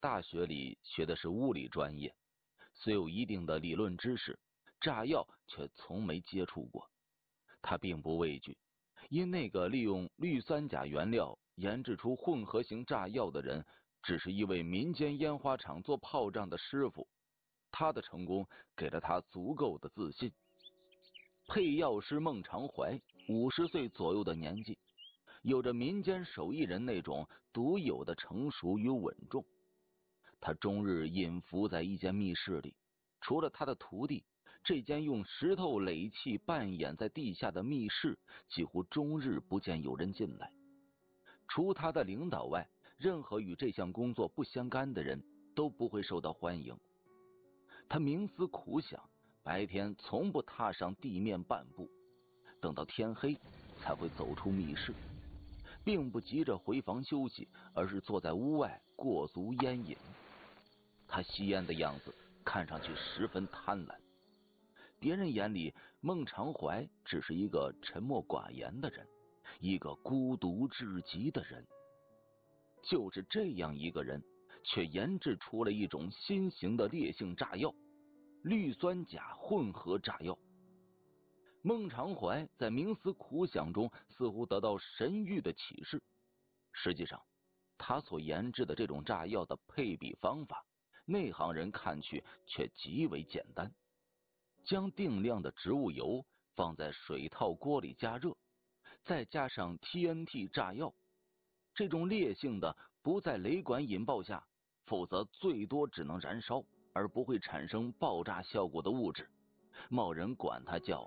大学里学的是物理专业，虽有一定的理论知识，炸药却从没接触过。他并不畏惧，因那个利用氯酸钾原料研制出混合型炸药的人，只是一位民间烟花厂做炮仗的师傅。他的成功给了他足够的自信。配药师孟长怀50岁左右的年纪，有着民间手艺人那种独有的成熟与稳重。他终日隐伏在一间密室里，除了他的徒弟，这间用石头垒砌半掩在地下的密室几乎终日不见有人进来。除他的领导外，任何与这项工作不相干的人都不会受到欢迎。他冥思苦想，白天从不踏上地面半步，等到天黑才会走出密室，并不急着回房休息，而是坐在屋外过足烟瘾。他吸烟的样子看上去十分贪婪，别人眼里孟长怀只是一个沉默寡言的人，一个孤独至极的人。就是这样一个人，却研制出了一种新型的烈性炸药——氯酸钾混合炸药。孟长怀在冥思苦想中似乎得到神谕的启示。实际上，他所研制的这种炸药的配比方法，内行人看去却极为简单。将定量的植物油放在水套锅里加热，再加上 TNT 炸药，这种烈性的不在雷管引爆下，否则最多只能燃烧而不会产生爆炸效果的物质，冒人管它叫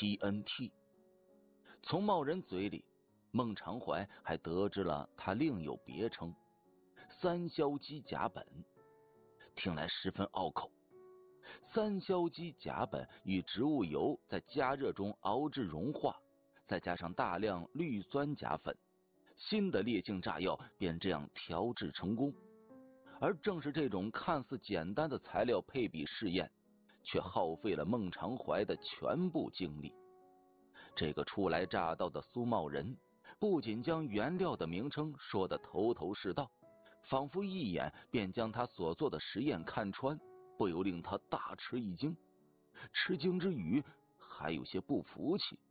TNT。 从冒人嘴里，孟长怀还得知了他另有别称——三硝基甲苯，听来十分拗口。三硝基甲苯与植物油在加热中熬制融化，再加上大量氯酸钾粉，新的烈性炸药便这样调制成功。而正是这种看似简单的材料配比试验，却耗费了孟长怀的全部精力。这个初来乍到的苏茂人不仅将原料的名称说得头头是道，仿佛一眼便将他所做的实验看穿，不由令他大吃一惊。吃惊之余，还有些不服气。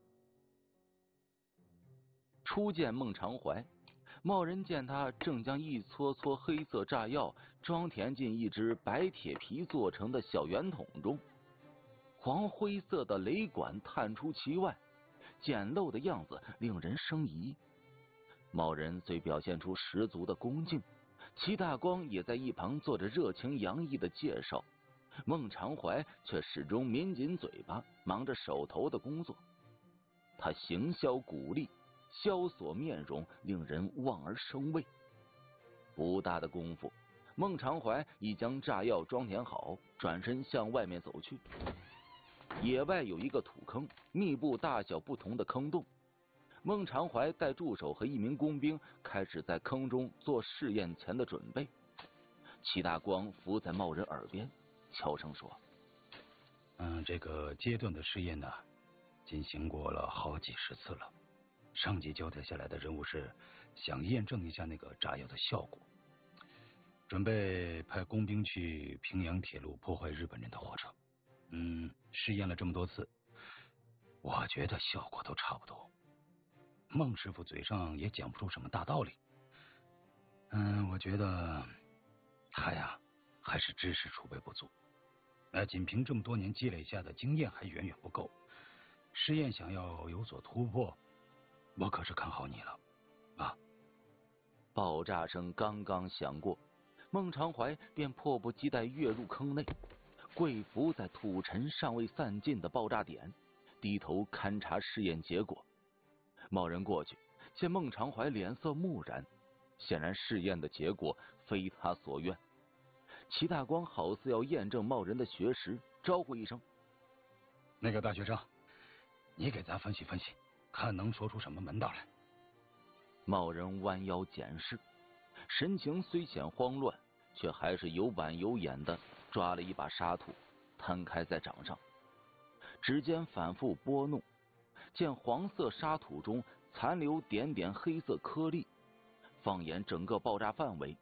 初见孟长怀，茂人见他正将一撮撮黑色炸药装填进一只白铁皮做成的小圆筒中，黄灰色的雷管探出其外，简陋的样子令人生疑。茂人虽表现出十足的恭敬，齐大光也在一旁做着热情洋溢的介绍，孟长怀却始终抿紧嘴巴，忙着手头的工作。他行销鼓励，萧索面容，令人望而生畏。不大的功夫，孟长怀已将炸药装填好，转身向外面走去。野外有一个土坑，密布大小不同的坑洞。孟长怀带助手和一名工兵开始在坑中做试验前的准备。齐大光伏在茂人耳边悄声说： 这个阶段的试验呢，进行过了好几十次了。上级交代下来的任务是想验证一下那个炸药的效果，准备派工兵去平阳铁路破坏日本人的火车。试验了这么多次，我觉得效果都差不多。孟师傅嘴上也讲不出什么大道理。我觉得他呀还是知识储备不足，仅凭这么多年积累下的经验还远远不够。试验想要有所突破，我可是看好你了啊！ 爆炸声刚刚响过，孟长怀便迫不及待跃入坑内，跪伏在土尘尚未散尽的爆炸点，低头勘察试验结果。茂人过去，见孟长怀脸色木然，显然试验的结果非他所愿。齐大光好似要验证茂人的学识，招呼一声： 那个大学生，你给咱分析分析，看能说出什么门道来。 茂人弯腰检视，神情虽显慌乱，却还是有板有眼的抓了一把沙土，摊开在掌上，指尖反复拨弄，见黄色沙土中残留点点黑色颗粒。放眼整个爆炸范围，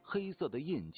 黑色的印记